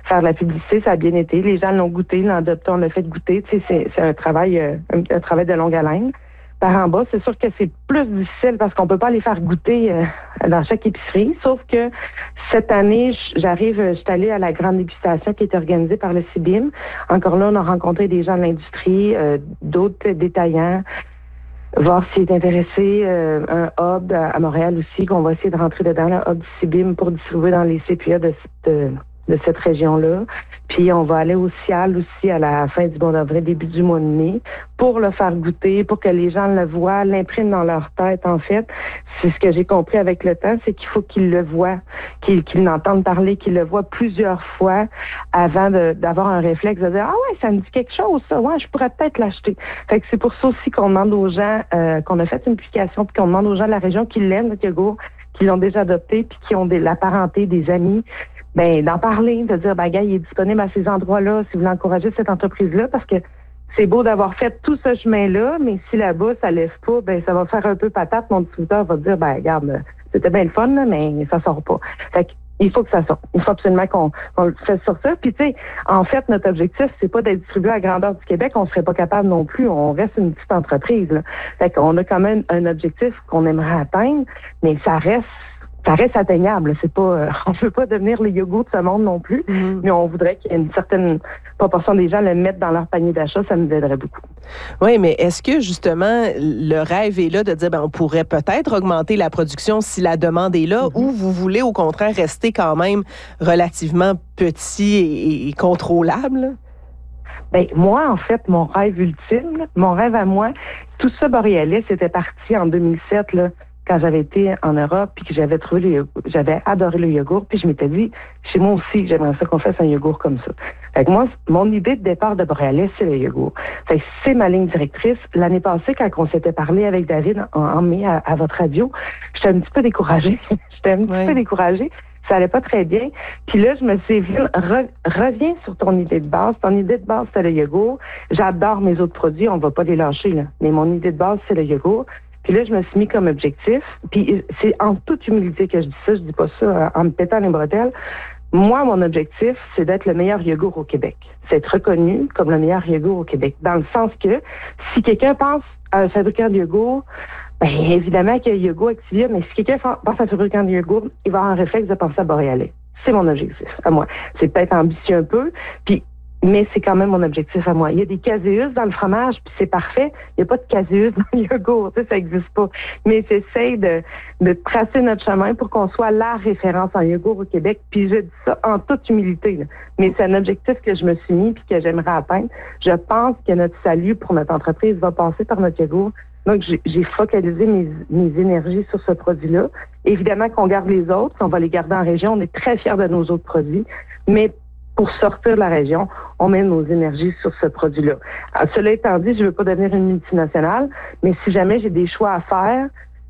faire de la publicité. Ça a bien été. Les gens l'ont goûté, l'ont adopté, on l'a fait goûter. Tu sais, c'est un travail de longue haleine. Par en bas, c'est sûr que c'est plus difficile parce qu'on peut pas les faire goûter dans chaque épicerie. Sauf que cette année, je suis allée à la grande dégustation qui était organisée par le CIBIM. Encore là, on a rencontré des gens de l'industrie, d'autres détaillants, voir s'ils est intéressé, un hub à Montréal aussi, qu'on va essayer de rentrer dedans, le hub du CIBIM pour distribuer dans les CPA de cette région-là. Puis on va aller au CIAL aussi à la fin du mois d'avril, début du mois de mai, pour le faire goûter, pour que les gens le voient, l'impriment dans leur tête, en fait. C'est ce que j'ai compris avec le temps, c'est qu'il faut qu'ils le voient, qu'ils l'entendent parler, qu'ils le voient plusieurs fois avant d'avoir un réflexe de dire « Ah ouais, ça me dit quelque chose, ça, ouais, je pourrais peut-être l'acheter ». Fait que c'est pour ça aussi qu'on demande aux gens, qu'on a fait une publication, puis qu'on demande aux gens de la région qui l'aiment, notre yogourt, qui l'ont déjà adopté, puis qui ont la parenté, des amis, d'en parler, de dire, gars, il est disponible à ces endroits-là, si vous voulez encourager cette entreprise-là, parce que c'est beau d'avoir fait tout ce chemin-là, mais si là-bas, ça lève pas, ça va faire un peu patate. Mon distributeur va dire, regarde, c'était bien le fun, là, mais ça sort pas. Fait qu'il faut que ça sorte. Il faut absolument qu'on le fasse sortir. Puis, tu sais, en fait, notre objectif, c'est pas d'être distribué à grandeur du Québec. On serait pas capable non plus. On reste une petite entreprise, là. Fait qu'on a quand même un objectif qu'on aimerait atteindre, mais ça reste atteignable. C'est pas, on peut pas devenir les yogourts de ce monde non plus, mais on voudrait qu'il y ait une certaine proportion des gens le mettent dans leur panier d'achat, ça nous aiderait beaucoup. Oui, mais est-ce que justement le rêve est là de dire on pourrait peut-être augmenter la production si la demande est là, ou vous voulez au contraire rester quand même relativement petit et contrôlable? Moi, en fait, mon rêve ultime, mon rêve à moi, tout ça Borealis, c'était parti en 2007, là, quand j'avais été en Europe, puis que j'avais adoré le yogourt, puis je m'étais dit, chez moi aussi, j'aimerais ça qu'on fasse un yogourt comme ça. Fait que moi, mon idée de départ de Borealis, c'est le yogourt. Fait que c'est ma ligne directrice. L'année passée, quand on s'était parlé avec David en mai à votre radio, j'étais un petit peu découragée. Ça allait pas très bien. Puis là, je me suis dit, reviens sur ton idée de base. Ton idée de base, c'est le yogourt. J'adore mes autres produits, on va pas les lâcher, là. Mais mon idée de base, c'est le yogourt. Puis là, je me suis mis comme objectif, puis c'est en toute humilité que je dis ça, je dis pas ça en me pétant les bretelles. Moi, mon objectif, c'est d'être le meilleur yogourt au Québec. C'est être reconnu comme le meilleur yogourt au Québec. Dans le sens que, si quelqu'un pense à un fabricant de yogourt, évidemment qu'il y a Yogourt Activia, mais si quelqu'un pense à un fabricant de yogourt, il va avoir un réflexe de penser à Borealis. C'est mon objectif, à moi. C'est peut-être ambitieux un peu, mais c'est quand même mon objectif à moi. Il y a des caséus dans le fromage, puis c'est parfait. Il n'y a pas de caséus dans le yogourt, ça n'existe pas. Mais j'essaie de tracer notre chemin pour qu'on soit la référence en yogourt au Québec. Puis je dis ça en toute humilité, là. Mais c'est un objectif que je me suis mis puis que j'aimerais atteindre. Je pense que notre salut pour notre entreprise va passer par notre yogourt. Donc, j'ai focalisé mes énergies sur ce produit-là. Évidemment qu'on garde les autres, on va les garder en région. On est très fiers de nos autres produits, mais pour sortir de la région, on met nos énergies sur ce produit-là. Alors, cela étant dit, je ne veux pas devenir une multinationale, mais si jamais j'ai des choix à faire,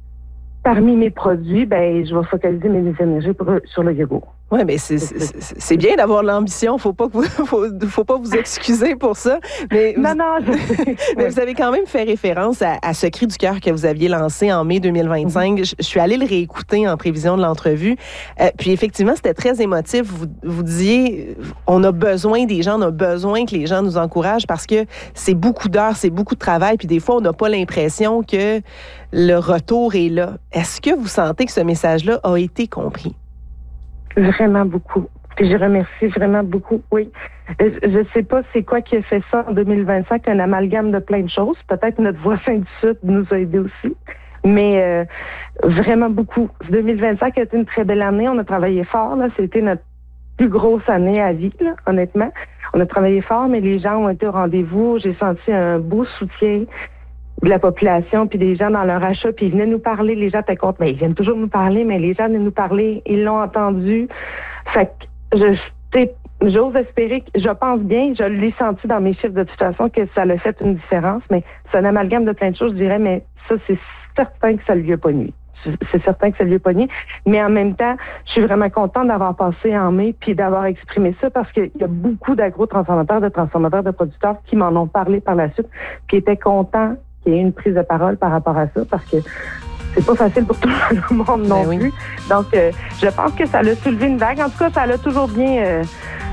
parmi mes produits, je vais focaliser mes énergies sur le yogourt. Oui, mais c'est bien d'avoir l'ambition. Faut pas vous excuser pour ça. Mais non. Mais vous avez quand même fait référence à ce cri du cœur que vous aviez lancé en mai 2025. Je suis allée le réécouter en prévision de l'entrevue. Puis effectivement, c'était très émotif. Vous disiez, on a besoin des gens, on a besoin que les gens nous encouragent parce que c'est beaucoup d'heures, c'est beaucoup de travail. Puis des fois, on n'a pas l'impression que le retour est là. Est-ce que vous sentez que ce message-là a été compris? Vraiment beaucoup. Puis je remercie vraiment beaucoup, oui. Je sais pas c'est quoi qui a fait ça en 2025, un amalgame de plein de choses. Peut-être notre voisin du Sud nous a aidés aussi. Mais vraiment beaucoup. 2025 a été une très belle année. On a travaillé fort, là. C'était notre plus grosse année à vie, là, honnêtement. On a travaillé fort, mais les gens ont été au rendez-vous. J'ai senti un beau soutien de la population, puis des gens dans leur achat, puis ils venaient nous parler, les gens étaient contents, mais ils viennent toujours nous parler, mais les gens venaient nous parler, ils l'ont entendu. Fait que j'ose espérer, je pense bien, je l'ai senti dans mes chiffres de toute façon que ça a fait une différence, mais c'est un amalgame de plein de choses, je dirais, mais ça, c'est certain que ça lui a pas nuit. C'est certain que ça lui a pas nuit, mais en même temps, je suis vraiment contente d'avoir passé en mai puis d'avoir exprimé ça parce qu'il y a beaucoup d'agro-transformateurs, de producteurs qui m'en ont parlé par la suite, qui étaient contents qu'il y ait une prise de parole par rapport à ça, parce que c'est pas facile pour tout le monde non plus. Donc, je pense que ça l'a soulevé une vague. En tout cas, ça l'a toujours bien